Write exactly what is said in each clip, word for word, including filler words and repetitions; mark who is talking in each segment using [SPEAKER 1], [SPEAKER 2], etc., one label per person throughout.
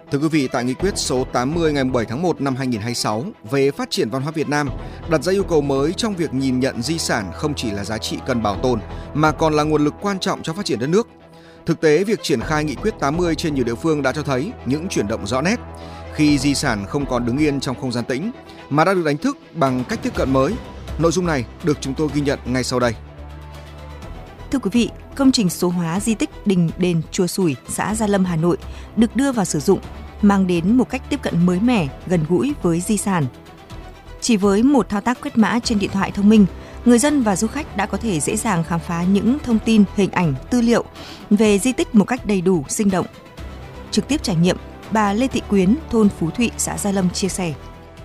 [SPEAKER 1] Thưa quý vị, tại nghị quyết số tám mươi ngày bảy tháng một năm hai nghìn không trăm hai mươi sáu về phát triển văn hóa Việt Nam đặt ra yêu cầu mới trong việc nhìn nhận di sản không chỉ là giá trị cần bảo tồn mà còn là nguồn lực quan trọng cho phát triển đất nước. Thực tế, việc triển khai nghị quyết tám mươi trên nhiều địa phương đã cho thấy những chuyển động rõ nét khi di sản không còn đứng yên trong không gian tĩnh mà đã được đánh thức bằng cách tiếp cận mới. Nội dung này được chúng tôi ghi nhận ngay sau đây.
[SPEAKER 2] Thưa quý vị, công trình số hóa di tích Đình Đền Chùa Sủi, xã Gia Lâm, Hà Nội được đưa vào sử dụng, mang đến một cách tiếp cận mới mẻ, gần gũi với di sản. Chỉ với một thao tác quét mã trên điện thoại thông minh, người dân và du khách đã có thể dễ dàng khám phá những thông tin, hình ảnh, tư liệu về di tích một cách đầy đủ, sinh động. Trực tiếp trải nghiệm, bà Lê Thị Quyến, thôn Phú Thụy, xã Gia Lâm chia sẻ.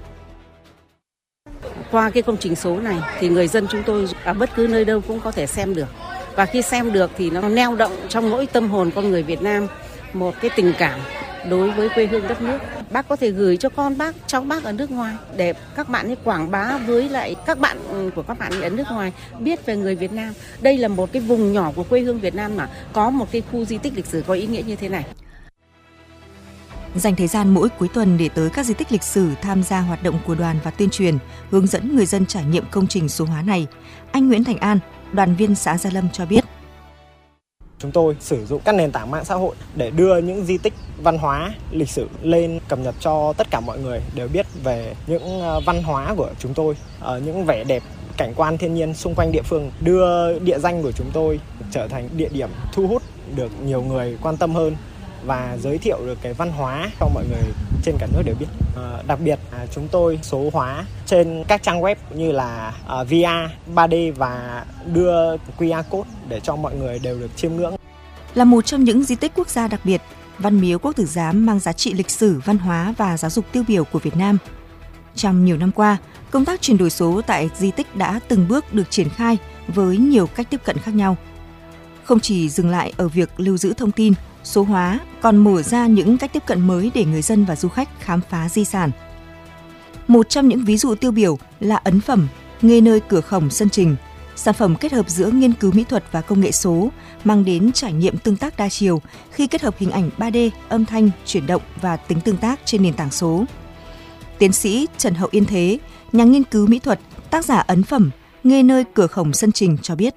[SPEAKER 3] Qua cái công trình số này thì người dân chúng tôi ở bất cứ nơi đâu cũng có thể xem được. Và khi xem được thì nó neo động trong mỗi tâm hồn con người Việt Nam một cái tình cảm đối với quê hương đất nước. Bác có thể gửi cho con bác, cháu bác ở nước ngoài để các bạn ấy quảng bá với lại các bạn của các bạn ấy ở nước ngoài biết về người Việt Nam. Đây là một cái vùng nhỏ của quê hương Việt Nam mà có một cái khu di tích lịch sử có ý nghĩa như thế này.
[SPEAKER 2] Dành thời gian mỗi cuối tuần để tới các di tích lịch sử tham gia hoạt động của đoàn và tuyên truyền, hướng dẫn người dân trải nghiệm công trình số hóa này, anh Nguyễn Thành An, đoàn viên xã Gia Lâm cho biết.
[SPEAKER 4] Chúng tôi sử dụng các nền tảng mạng xã hội để đưa những di tích văn hóa, lịch sử lên cập nhật cho tất cả mọi người đều biết về những văn hóa của chúng tôi, những vẻ đẹp, cảnh quan thiên nhiên xung quanh địa phương, đưa địa danh của chúng tôi trở thành địa điểm thu hút được nhiều người quan tâm hơn và giới thiệu được cái văn hóa cho mọi người trên cả nước đều biết. À, đặc biệt là chúng tôi số hóa trên các trang web như là uh, vê rờ, ba D và đưa quy rờ code để cho mọi người đều được chiêm ngưỡng.
[SPEAKER 2] Là một trong những di tích quốc gia đặc biệt, Văn Miếu Quốc Tử Giám mang giá trị lịch sử, văn hóa và giáo dục tiêu biểu của Việt Nam. Trong nhiều năm qua, công tác chuyển đổi số tại di tích đã từng bước được triển khai với nhiều cách tiếp cận khác nhau. Không chỉ dừng lại ở việc lưu giữ thông tin, số hóa còn mở ra những cách tiếp cận mới để người dân và du khách khám phá di sản. Một trong những ví dụ tiêu biểu là ấn phẩm Nghê nơi cửa khổng sân Trình, sản phẩm kết hợp giữa nghiên cứu mỹ thuật và công nghệ số, mang đến trải nghiệm tương tác đa chiều khi kết hợp hình ảnh ba D, âm thanh, chuyển động và tính tương tác trên nền tảng số. Tiến sĩ Trần Hậu Yên Thế, nhà nghiên cứu mỹ thuật, tác giả ấn phẩm Nghê nơi cửa khổng sân Trình cho biết.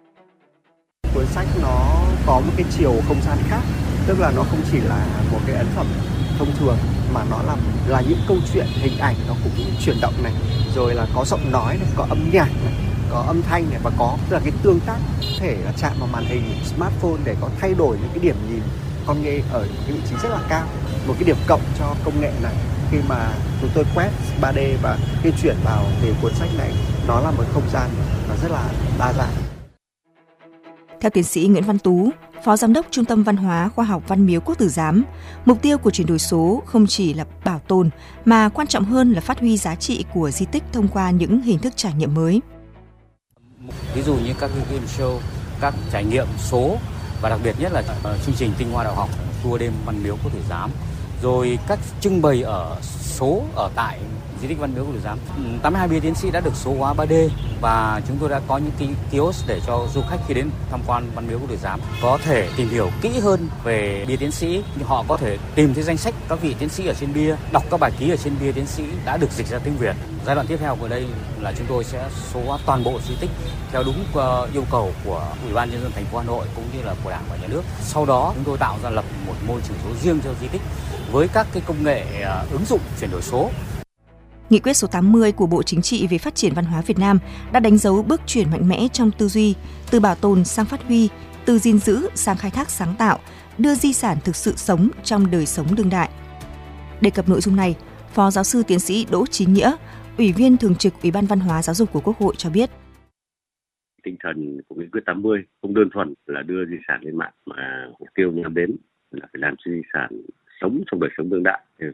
[SPEAKER 5] Cuốn sách nó có một cái chiều không gian khác, tức là nó không chỉ là một cái ấn phẩm thông thường mà nó là là những câu chuyện, hình ảnh nó cũng chuyển động này, rồi là có giọng nói này, có âm nhạc này, có âm thanh này và có tức là cái tương tác, có thể là chạm vào màn hình smartphone để có thay đổi những cái điểm nhìn con người ở cái vị trí rất là cao. Một cái điểm cộng cho công nghệ này khi mà chúng tôi quét ba D và khi chuyển vào thì cuốn sách này nó là một không gian nó rất là đa dạng.
[SPEAKER 2] Theo tiến sĩ Nguyễn Văn Tú, Phó Giám đốc Trung tâm Văn hóa Khoa học Văn Miếu Quốc Tử Giám, mục tiêu của chuyển đổi số không chỉ là bảo tồn mà quan trọng hơn là phát huy giá trị của di tích thông qua những hình thức trải nghiệm mới.
[SPEAKER 6] Ví dụ như các game show, các trải nghiệm số và đặc biệt nhất là chương trình tinh hoa đạo học, tour đêm Văn Miếu Quốc Tử Giám, rồi các trưng bày ở số ở tại di tích Văn Miếu Quốc Tử Giám. tám mươi hai bia tiến sĩ đã được số hóa ba D và chúng tôi đã có những cái kiosk để cho du khách khi đến tham quan Văn Miếu Quốc Tử Giám có thể tìm hiểu kỹ hơn về bia tiến sĩ. Họ có thể tìm thấy danh sách các vị tiến sĩ ở trên bia, đọc các bài ký ở trên bia tiến sĩ đã được dịch ra tiếng Việt. Giai đoạn tiếp theo của đây là chúng tôi sẽ số hóa toàn bộ di tích theo đúng yêu cầu của Ủy ban Nhân dân thành phố Hà Nội cũng như là của Đảng và Nhà nước. Sau đó chúng tôi tạo ra lập một môi trường số riêng cho di tích với các cái công nghệ ứng dụng chuyển đổi số.
[SPEAKER 2] Nghị quyết số tám mươi của Bộ Chính trị về phát triển văn hóa Việt Nam đã đánh dấu bước chuyển mạnh mẽ trong tư duy, từ bảo tồn sang phát huy, từ gìn giữ sang khai thác sáng tạo, đưa di sản thực sự sống trong đời sống đương đại. Đề cập nội dung này, Phó Giáo sư Tiến sĩ Đỗ Chí Nghĩa, Ủy viên Thường trực Ủy ban Văn hóa Giáo dục của Quốc hội cho biết.
[SPEAKER 7] Tinh thần của Nghị quyết tám mươi không đơn thuần là đưa di sản lên mạng mà mục tiêu nhắm đến là phải làm cho di sản sống trong đời sống đương đại.